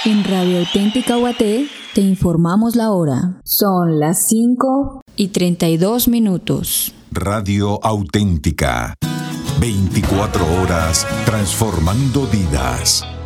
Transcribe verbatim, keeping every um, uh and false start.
En Radio Auténtica Guaté te informamos la hora. Son las cinco y treinta y dos minutos. Radio Auténtica. veinticuatro horas transformando vidas.